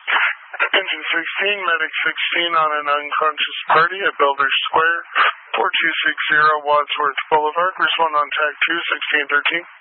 Engine 16, Medic 16 on an unconscious party at Belver Square, 4260 Wadsworth Boulevard. Respond on tag 2, 1613.